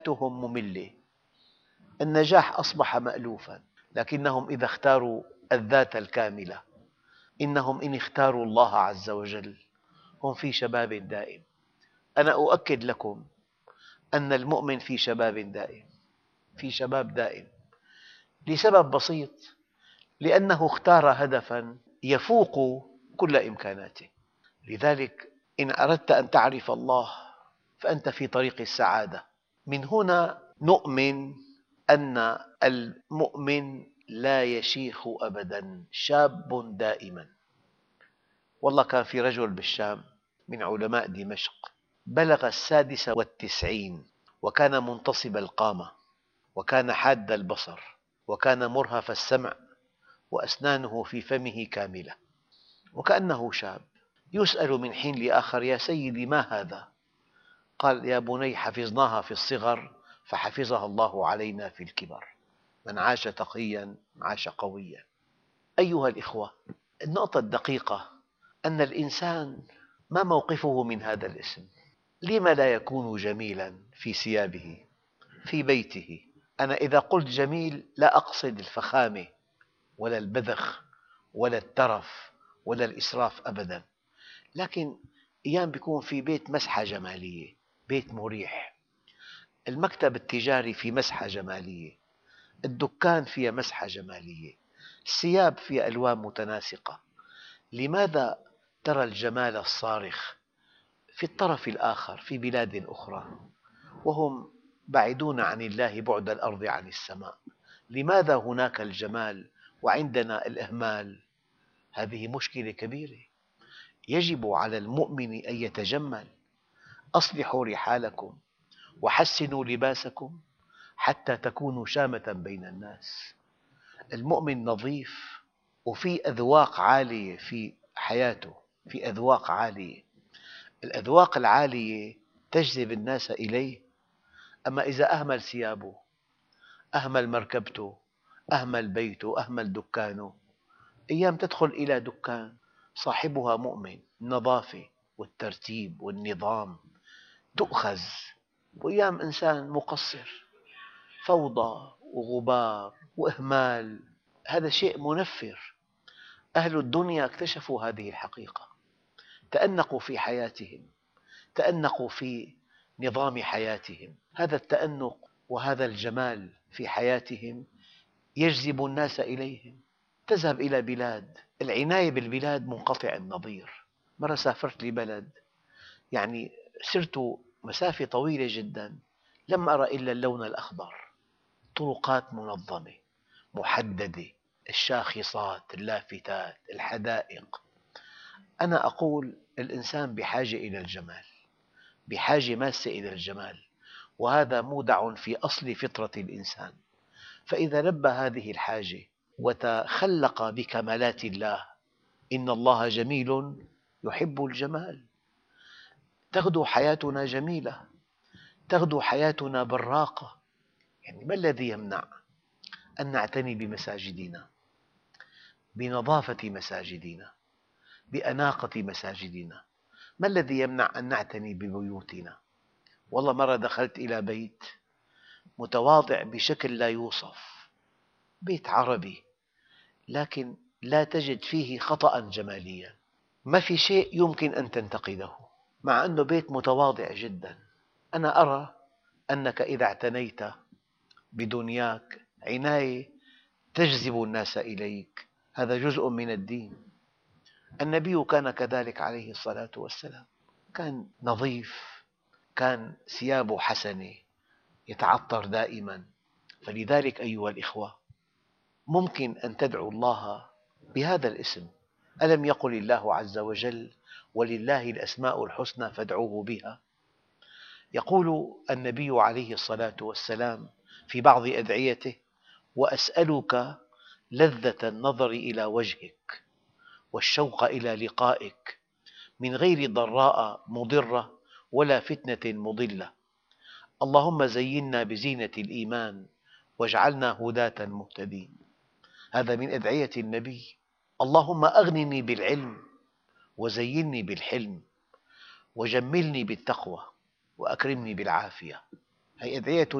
حياتهم مملة. النجاح أصبح مألوفاً، لكنهم إذا اختاروا الذات الكاملة، إنهم إن اختاروا الله عز وجل هم في شباب دائم. أنا أؤكد لكم أن المؤمن في شباب دائم، في شباب دائم، لسبب بسيط: لأنه اختار هدفاً يفوق كل إمكاناته. لذلك إن أردت أن تعرف الله فأنت في طريق السعادة. من هنا نؤمن أن المؤمن لا يشيخ أبداً، شاب دائماً. والله كان في رجل بالشام من علماء دمشق بلغ 96 وكان منتصب القامة وكان حاد البصر وكان مرهف السمع وأسنانه في فمه كاملة وكأنه شاب. يسأل من حين لآخر: يا سيدي ما هذا؟ قال: يا بني، حفظناها في الصغر فحفظها الله علينا في الكبر. من عاش تقياً عاش قوياً. أيها الإخوة، النقطة الدقيقة أن الإنسان ما موقفه من هذا الاسم؟ لم لا يكون جميلاً في ثيابه، في بيته؟ أنا إذا قلت جميل لا أقصد الفخامة ولا البذخ ولا الترف ولا الإسراف أبداً، لكن أيام يكون في بيت مسحة جمالية، بيت مريح، المكتب التجاري في مسحة جمالية، الدكان فيها مسحة جمالية، الثياب فيها ألوان متناسقة. لماذا ترى الجمال الصارخ في الطرف الآخر في بلاد أخرى وهم بعيدون عن الله بعد الأرض عن السماء؟ لماذا هناك الجمال وعندنا الإهمال؟ هذه مشكلة كبيرة. يجب على المؤمن أن يتجمل. أصلحوا رحالكم وحسنوا لباسكم حتى تكونوا شامة بين الناس. المؤمن نظيف وفي أذواق عالية في حياته، في أذواق عالية. الأذواق العالية تجذب الناس إليه. أما إذا أهمل ثيابه، أهمل مركبته، أهمل بيته، أهمل دكانه، أيام تدخل إلى دكان صاحبها مؤمن، النظافة والترتيب والنظام تؤخذ، وأيام إنسان مقصر، فوضى وغبار وإهمال. هذا شيء منفر. أهل الدنيا اكتشفوا هذه الحقيقة، تأنقوا في حياتهم، تأنقوا في نظام حياتهم. هذا التأنق وهذا الجمال في حياتهم يجذب الناس إليهم. تذهب إلى بلاد العناية بالبلاد منقطع النظير. مرة سافرت لبلد يعني سرت مسافة طويلة جدا لم أرى إلا اللون الأخضر، طرقات منظمة محددة، الشاخصات، اللافتات، الحدائق. أنا أقول الإنسان بحاجة إلى الجمال، بحاجة ماسة إلى الجمال، وهذا مودع في أصل فطرة الإنسان. فإذا لبى هذه الحاجة وتخلق بكمالات الله، إن الله جميل يحب الجمال، تغدو حياتنا جميلة، تغدو حياتنا براقة. يعني ما الذي يمنع أن نعتني بمساجدنا، بنظافة مساجدنا، بأناقة مساجدنا؟ ما الذي يمنع أن نعتني ببيوتنا؟ والله مرة دخلت إلى بيت متواضع بشكل لا يوصف، بيت عربي، لكن لا تجد فيه خطأ جماليا، ما في شيء يمكن أن تنتقده، مع أنه بيت متواضع جدا. أنا أرى أنك إذا اعتنيت بدنياك عناية تجذب الناس إليك، هذا جزء من الدين. النبي كان كذلك عليه الصلاة والسلام، كان نظيف، كان ثيابه حسنة، يتعطر دائما. فلذلك أيها الإخوة، ممكن أن تدعو الله بهذا الاسم. ألم يقل الله عز وجل: ولله الأسماء الحسنى فادعوه بها؟ يقول النبي عليه الصلاة والسلام في بعض أدعيته: وأسألك لذة النظر إلى وجهك والشوق إلى لقائك من غير ضراء مضرة ولا فتنة مضلة. اللهم زينا بزينة الإيمان واجعلنا هداة مهتدين. هذا من أدعية النبي. اللهم أغنني بالعلم وزينني بالحلم وجملني بالتقوى وأكرمني بالعافية. هي أدعية